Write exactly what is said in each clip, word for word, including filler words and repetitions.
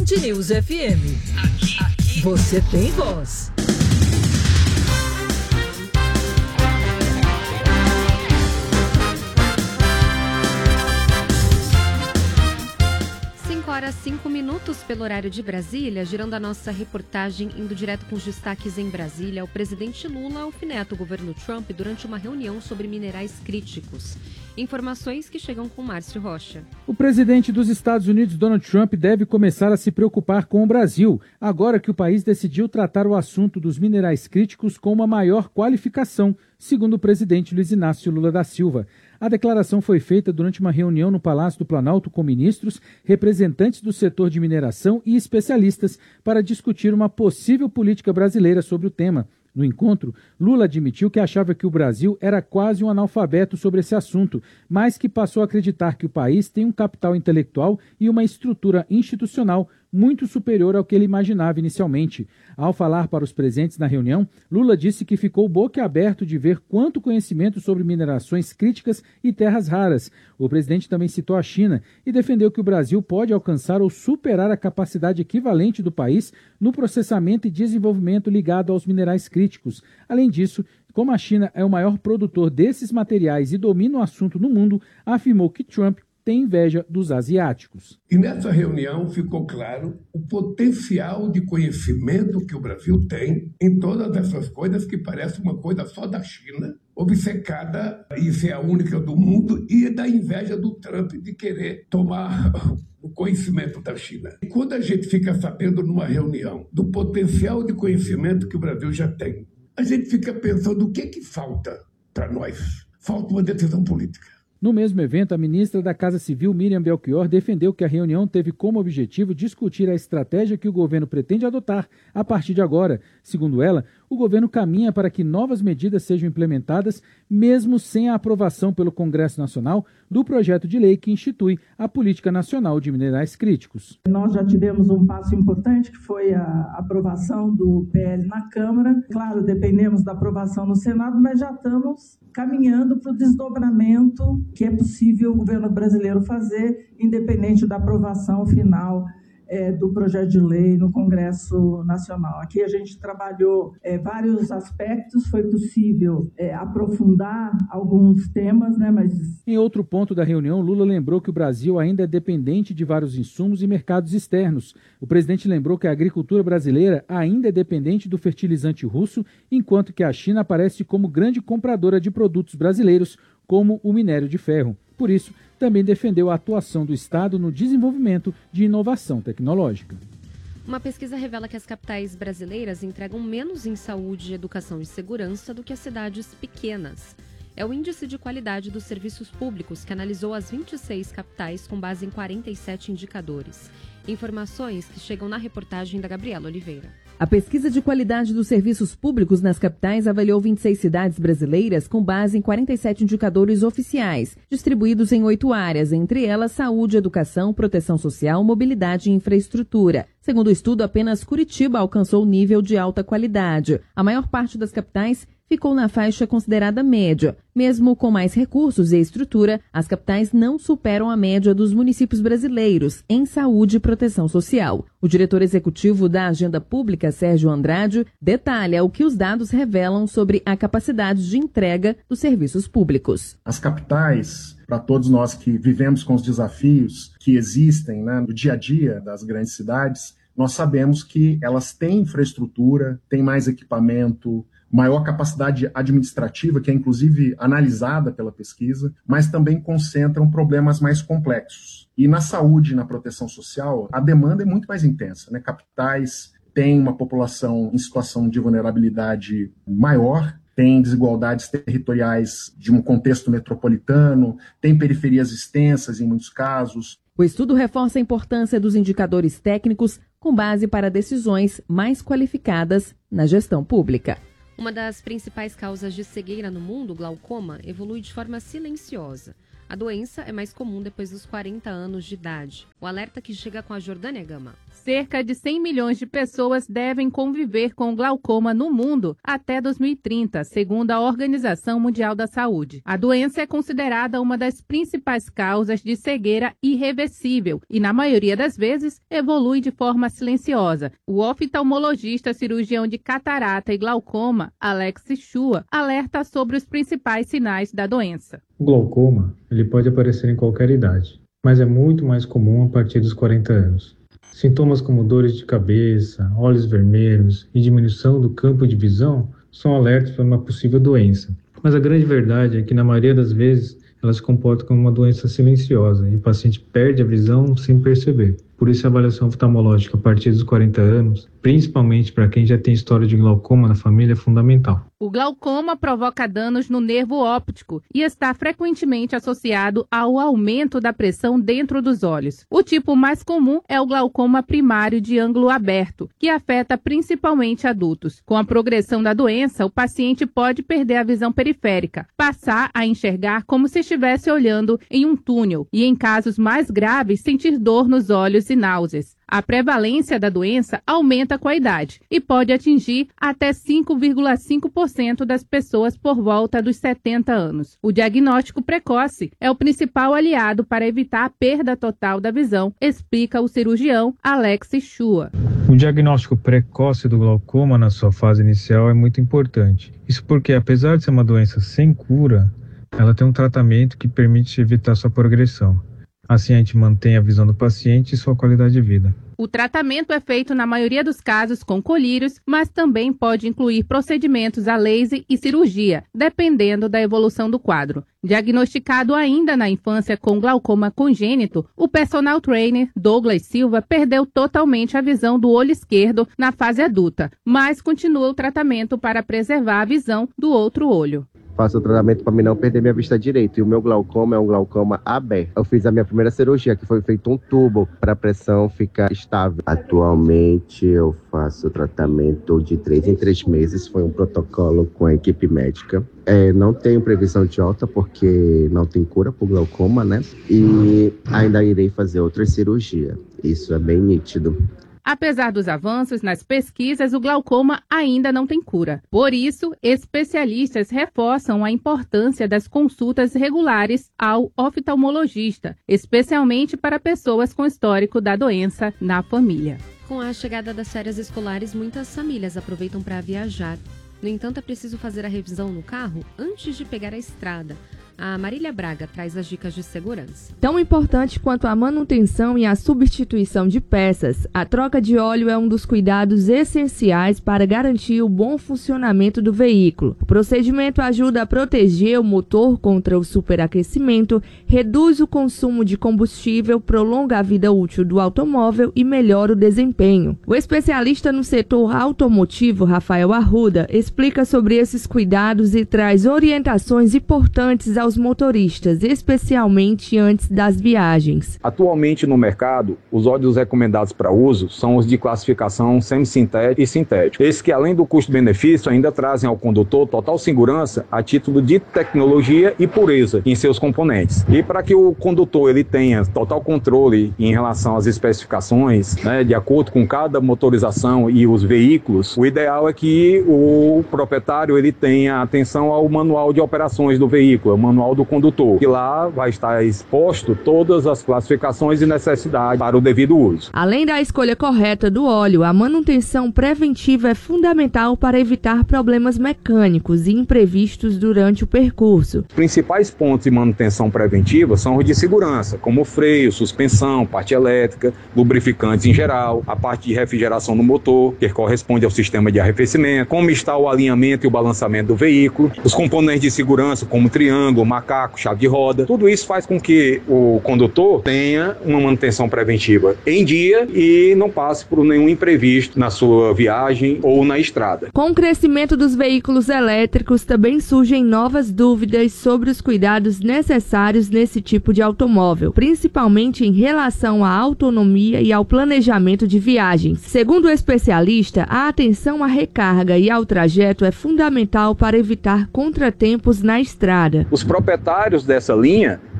Band News F M. Aqui, aqui, você tem voz. cinco horas e cinco minutos pelo horário de Brasília, girando a nossa reportagem, indo direto com os destaques em Brasília. O presidente Lula alfineta o governo Trump durante uma reunião sobre minerais críticos. Informações que chegam com Márcio Rocha. O presidente dos Estados Unidos, Donald Trump, deve começar a se preocupar com o Brasil, agora que o país decidiu tratar o assunto dos minerais críticos com uma maior qualificação, segundo o presidente Luiz Inácio Lula da Silva. A declaração foi feita durante uma reunião no Palácio do Planalto com ministros, representantes do setor de mineração e especialistas para discutir uma possível política brasileira sobre o tema. No encontro, Lula admitiu que achava que o Brasil era quase um analfabeto sobre esse assunto, mas que passou a acreditar que o país tem um capital intelectual e uma estrutura institucional muito superior ao que ele imaginava inicialmente. Ao falar para os presentes na reunião, Lula disse que ficou boquiaberto de ver quanto conhecimento sobre minerações críticas e terras raras. O presidente também citou a China e defendeu que o Brasil pode alcançar ou superar a capacidade equivalente do país no processamento e desenvolvimento ligado aos minerais críticos. Além disso, como a China é o maior produtor desses materiais e domina o assunto no mundo, afirmou que Trump tem inveja dos asiáticos. E nessa reunião ficou claro o potencial de conhecimento que o Brasil tem em todas essas coisas que parece uma coisa só da China, obcecada em ser a única do mundo, e da inveja do Trump de querer tomar o conhecimento da China. E quando a gente fica sabendo numa reunião do potencial de conhecimento que o Brasil já tem, a gente fica pensando o que que falta para nós. Falta uma decisão política. No mesmo evento, a ministra da Casa Civil, Miriam Belchior, defendeu que a reunião teve como objetivo discutir a estratégia que o governo pretende adotar a partir de agora. Segundo ela, o governo caminha para que novas medidas sejam implementadas, mesmo sem a aprovação pelo Congresso Nacional do projeto de lei que institui a Política Nacional de Minerais Críticos. Nós já tivemos um passo importante, que foi a aprovação do P L na Câmara. Claro, dependemos da aprovação no Senado, mas já estamos caminhando para o desdobramento que é possível o governo brasileiro fazer, independente da aprovação final é, do projeto de lei no Congresso Nacional. Aqui a gente trabalhou é, vários aspectos, foi possível é, aprofundar alguns temas, né, mas... Em outro ponto da reunião, Lula lembrou que o Brasil ainda é dependente de vários insumos e mercados externos. O presidente lembrou que a agricultura brasileira ainda é dependente do fertilizante russo, enquanto que a China aparece como grande compradora de produtos brasileiros, como o minério de ferro. Por isso, também defendeu a atuação do Estado no desenvolvimento de inovação tecnológica. Uma pesquisa revela que as capitais brasileiras entregam menos em saúde, educação e segurança do que as cidades pequenas. É o Índice de Qualidade dos Serviços Públicos, que analisou as vinte e seis capitais com base em quarenta e sete indicadores. Informações que chegam na reportagem da Gabriela Oliveira. A pesquisa de qualidade dos serviços públicos nas capitais avaliou vinte e seis cidades brasileiras com base em quarenta e sete indicadores oficiais, distribuídos em oito áreas, entre elas saúde, educação, proteção social, mobilidade e infraestrutura. Segundo o estudo, apenas Curitiba alcançou o nível de alta qualidade. A maior parte das capitais ficou na faixa considerada média. Mesmo com mais recursos e estrutura, as capitais não superam a média dos municípios brasileiros em saúde e proteção social. O diretor executivo da Agenda Pública, Sérgio Andrade, detalha o que os dados revelam sobre a capacidade de entrega dos serviços públicos. As capitais, para todos nós que vivemos com os desafios que existem, né, no dia a dia das grandes cidades, nós sabemos que elas têm infraestrutura, têm mais equipamento, maior capacidade administrativa, que é inclusive analisada pela pesquisa, mas também concentram problemas mais complexos. E na saúde e na proteção social, a demanda é muito mais intensa, né? Capitais têm uma população em situação de vulnerabilidade maior, tem desigualdades territoriais de um contexto metropolitano, tem periferias extensas em muitos casos. O estudo reforça a importância dos indicadores técnicos com base para decisões mais qualificadas na gestão pública. Uma das principais causas de cegueira no mundo, o glaucoma, evolui de forma silenciosa. A doença é mais comum depois dos quarenta anos de idade. O alerta que chega com a Jordânia Gama. Cerca de cem milhões de pessoas devem conviver com glaucoma no mundo até dois mil e trinta, segundo a Organização Mundial da Saúde. A doença é considerada uma das principais causas de cegueira irreversível e, na maioria das vezes, evolui de forma silenciosa. O oftalmologista cirurgião de catarata e glaucoma, Alex Shua, alerta sobre os principais sinais da doença. O glaucoma ele pode aparecer em qualquer idade, mas é muito mais comum a partir dos quarenta anos. Sintomas como dores de cabeça, olhos vermelhos e diminuição do campo de visão são alertas para uma possível doença. Mas a grande verdade é que, na maioria das vezes, ela se comporta como uma doença silenciosa e o paciente perde a visão sem perceber. Por isso, a avaliação oftalmológica a partir dos quarenta anos, principalmente para quem já tem história de glaucoma na família, é fundamental. O glaucoma provoca danos no nervo óptico e está frequentemente associado ao aumento da pressão dentro dos olhos. O tipo mais comum é o glaucoma primário de ângulo aberto, que afeta principalmente adultos. Com a progressão da doença, o paciente pode perder a visão periférica, passar a enxergar como se estivesse olhando em um túnel e, em casos mais graves, sentir dor nos olhos e náuseas. A prevalência da doença aumenta com a idade e pode atingir até cinco vírgula cinco por cento das pessoas por volta dos setenta anos. O diagnóstico precoce é o principal aliado para evitar a perda total da visão, explica o cirurgião Alex Shua. O diagnóstico precoce do glaucoma na sua fase inicial é muito importante. Isso porque, apesar de ser uma doença sem cura, ela tem um tratamento que permite evitar sua progressão. Assim, a gente mantém a visão do paciente e sua qualidade de vida. O tratamento é feito, na maioria dos casos, com colírios, mas também pode incluir procedimentos a laser e cirurgia, dependendo da evolução do quadro. Diagnosticado ainda na infância com glaucoma congênito, o personal trainer Douglas Silva perdeu totalmente a visão do olho esquerdo na fase adulta, mas continua o tratamento para preservar a visão do outro olho. Faço o tratamento para mim não perder minha vista direita. E o meu glaucoma é um glaucoma aberto. Eu fiz a minha primeira cirurgia, que foi feito um tubo para a pressão ficar estável. Atualmente eu faço tratamento de três em três meses. Foi um protocolo com a equipe médica. É, não tenho previsão de alta porque não tem cura para o glaucoma, né? E ainda irei fazer outra cirurgia. Isso é bem nítido. Apesar dos avanços nas pesquisas, o glaucoma ainda não tem cura. Por isso, especialistas reforçam a importância das consultas regulares ao oftalmologista, especialmente para pessoas com histórico da doença na família. Com a chegada das férias escolares, muitas famílias aproveitam para viajar. No entanto, é preciso fazer a revisão no carro antes de pegar a estrada. A Marília Braga traz as dicas de segurança. Tão importante quanto a manutenção e a substituição de peças, a troca de óleo é um dos cuidados essenciais para garantir o bom funcionamento do veículo. O procedimento ajuda a proteger o motor contra o superaquecimento, reduz o consumo de combustível, prolonga a vida útil do automóvel e melhora o desempenho. O especialista no setor automotivo, Rafael Arruda, explica sobre esses cuidados e traz orientações importantes ao aos motoristas, especialmente antes das viagens. Atualmente no mercado, os óleos recomendados para uso são os de classificação semissintético e sintético. Esses que, além do custo-benefício, ainda trazem ao condutor total segurança a título de tecnologia e pureza em seus componentes. E para que o condutor ele tenha total controle em relação às especificações, né, de acordo com cada motorização e os veículos, o ideal é que o proprietário ele tenha atenção ao manual de operações do veículo, o manual do condutor, que lá vai estar exposto todas as classificações e necessidades para o devido uso. Além da escolha correta do óleo, a manutenção preventiva é fundamental para evitar problemas mecânicos e imprevistos durante o percurso. Os principais pontos de manutenção preventiva são os de segurança, como freio, suspensão, parte elétrica, lubrificantes em geral, a parte de refrigeração no motor, que corresponde ao sistema de arrefecimento, como está o alinhamento e o balançamento do veículo, os componentes de segurança, como triângulo, macaco, chave de roda. Tudo isso faz com que o condutor tenha uma manutenção preventiva em dia e não passe por nenhum imprevisto na sua viagem ou na estrada. Com o crescimento dos veículos elétricos, também surgem novas dúvidas sobre os cuidados necessários nesse tipo de automóvel, principalmente em relação à autonomia e ao planejamento de viagens. Segundo o especialista, a atenção à recarga e ao trajeto é fundamental para evitar contratempos na estrada. Os proprietários dessa linha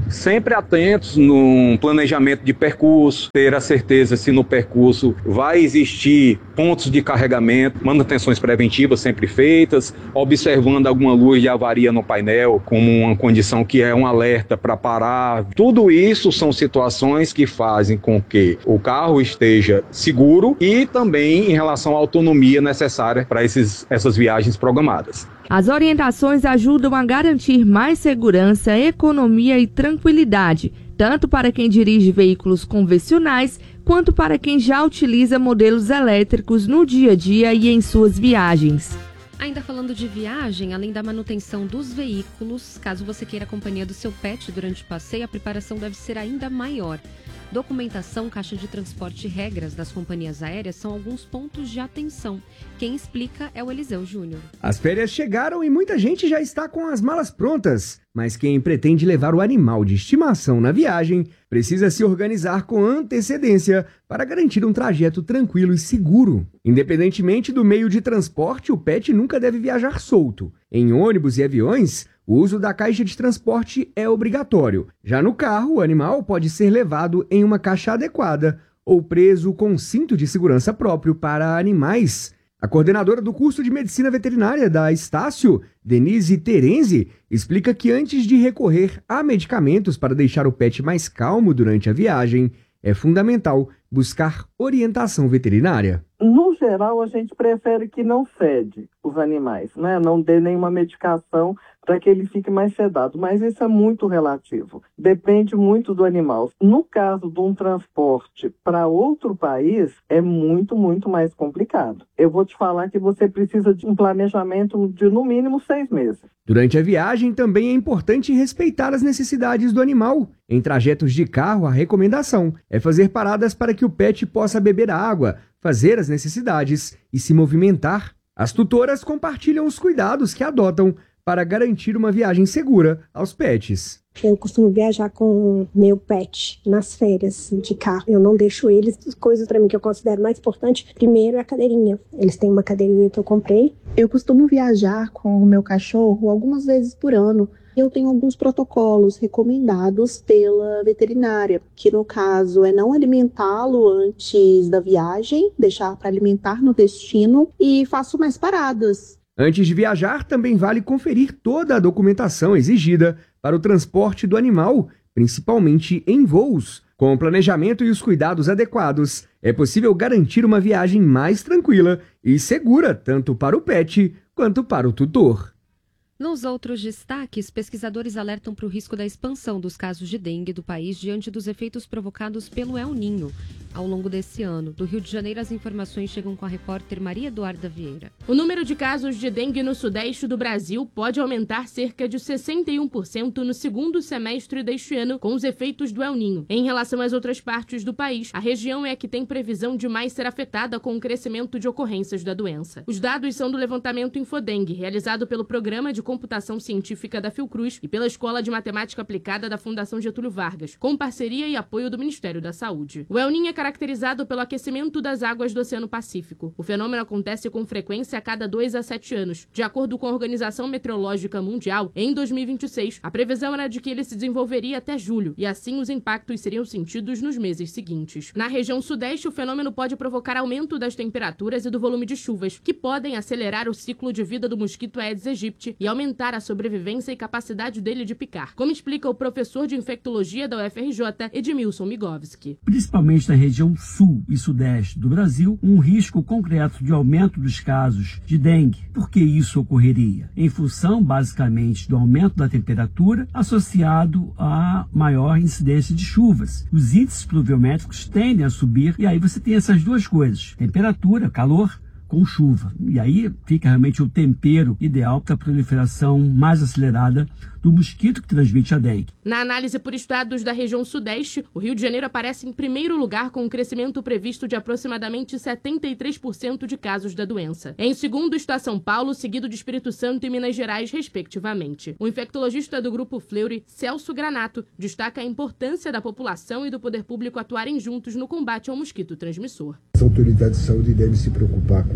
sempre atentos no planejamento de percurso, ter a certeza se no percurso vai existir pontos de carregamento, manutenções preventivas sempre feitas, observando alguma luz de avaria no painel como uma condição que é um alerta para parar. Tudo isso são situações que fazem com que o carro esteja seguro e também em relação à autonomia necessária para esses, essas viagens programadas. As orientações ajudam a garantir mais segurança, economia e tranquilidade, tanto para quem dirige veículos convencionais, quanto para quem já utiliza modelos elétricos no dia a dia e em suas viagens. Ainda falando de viagem, além da manutenção dos veículos, caso você queira a companhia do seu pet durante o passeio, a preparação deve ser ainda maior. Documentação, caixa de transporte e regras das companhias aéreas são alguns pontos de atenção. Quem explica é o Eliseu Júnior. As férias chegaram e muita gente já está com as malas prontas. Mas quem pretende levar o animal de estimação na viagem precisa se organizar com antecedência para garantir um trajeto tranquilo e seguro. Independentemente do meio de transporte, o pet nunca deve viajar solto. Em ônibus e aviões, o uso da caixa de transporte é obrigatório. Já no carro, o animal pode ser levado em uma caixa adequada ou preso com cinto de segurança próprio para animais. A coordenadora do curso de Medicina Veterinária da Estácio, Denise Terenzi, explica que antes de recorrer a medicamentos para deixar o pet mais calmo durante a viagem, é fundamental buscar orientação veterinária. No geral, a gente prefere que não cede os animais, né? Não dê nenhuma medicação para que ele fique mais sedado, mas isso é muito relativo, depende muito do animal. No caso de um transporte para outro país, é muito, muito mais complicado. Eu vou te falar que você precisa de um planejamento de no mínimo seis meses. Durante a viagem, também é importante respeitar as necessidades do animal. Em trajetos de carro, a recomendação é fazer paradas para que o pet possa beber água, fazer as necessidades e se movimentar. As tutoras compartilham os cuidados que adotam para garantir uma viagem segura aos pets. Eu costumo viajar com meu pet nas férias de carro. Eu não deixo eles. Coisas para mim que eu considero mais importante, primeiro é a cadeirinha. Eles têm uma cadeirinha que eu comprei. Eu costumo viajar com o meu cachorro algumas vezes por ano. Eu tenho alguns protocolos recomendados pela veterinária, que no caso é não alimentá-lo antes da viagem, deixar para alimentar no destino e faço mais paradas. Antes de viajar, também vale conferir toda a documentação exigida para o transporte do animal, principalmente em voos. Com o planejamento e os cuidados adequados, é possível garantir uma viagem mais tranquila e segura, tanto para o pet quanto para o tutor. Nos outros destaques, pesquisadores alertam para o risco da expansão dos casos de dengue do país diante dos efeitos provocados pelo El Niño ao longo desse ano. Do Rio de Janeiro, as informações chegam com a repórter Maria Eduarda Vieira. O número de casos de dengue no sudeste do Brasil pode aumentar cerca de sessenta e um por cento no segundo semestre deste ano, com os efeitos do El Niño. Em relação às outras partes do país, a região é a que tem previsão de mais ser afetada com o crescimento de ocorrências da doença. Os dados são do levantamento Infodengue, realizado pelo Programa de Computação Científica da Fiocruz e pela Escola de Matemática Aplicada da Fundação Getúlio Vargas, com parceria e apoio do Ministério da Saúde. O El Niño é caracterizado pelo aquecimento das águas do Oceano Pacífico. O fenômeno acontece com frequência a cada dois a sete anos. De acordo com a Organização Meteorológica Mundial, em dois mil e vinte e seis, a previsão era de que ele se desenvolveria até julho, e assim os impactos seriam sentidos nos meses seguintes. Na região sudeste, o fenômeno pode provocar aumento das temperaturas e do volume de chuvas, que podem acelerar o ciclo de vida do mosquito Aedes aegypti e aumentar a sobrevivência e capacidade dele de picar, como explica o professor de infectologia da U F R J, Edmilson Migovski. Principalmente na região sul e sudeste do Brasil, um risco concreto de aumento dos casos de dengue. Por que isso ocorreria? Em função, basicamente, do aumento da temperatura associado a maior incidência de chuvas. Os índices pluviométricos tendem a subir e aí você tem essas duas coisas, temperatura, calor, com chuva. E aí fica realmente o tempero ideal para a proliferação mais acelerada do mosquito que transmite a dengue. Na análise por estados da região sudeste, o Rio de Janeiro aparece em primeiro lugar com um crescimento previsto de aproximadamente setenta e três por cento de casos da doença. Em segundo está São Paulo, seguido de Espírito Santo e Minas Gerais, respectivamente. O infectologista do Grupo Fleury, Celso Granato, destaca a importância da população e do poder público atuarem juntos no combate ao mosquito transmissor. As autoridades de saúde devem se preocupar com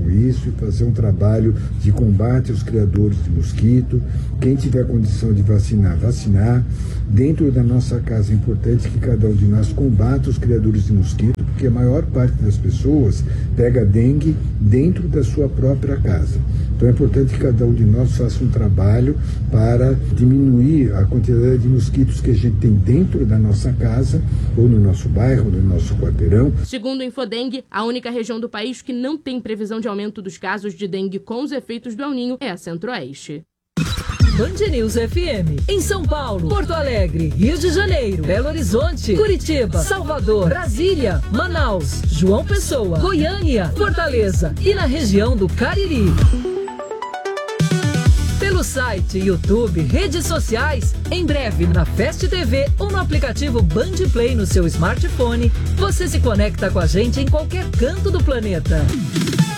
com isso e fazer um trabalho de combate aos criadores de mosquito. Quem tiver condição de vacinar, vacinar. Dentro da nossa casa é importante que cada um de nós combata os criadores de mosquito, porque a maior parte das pessoas pega dengue dentro da sua própria casa. Então é importante que cada um de nós faça um trabalho para diminuir a quantidade de mosquitos que a gente tem dentro da nossa casa, ou no nosso bairro, ou no nosso quarteirão. Segundo o Infodengue, a única região do país que não tem previsão de aumento dos casos de dengue com os efeitos do El Niño é a Centro-Oeste. Band News F M. Em São Paulo, Porto Alegre, Rio de Janeiro, Belo Horizonte, Curitiba, Salvador, Brasília, Manaus, João Pessoa, Goiânia, Fortaleza e na região do Cariri. Pelo site, YouTube, redes sociais, em breve na Fast T V ou no aplicativo Band Play no seu smartphone, você se conecta com a gente em qualquer canto do planeta.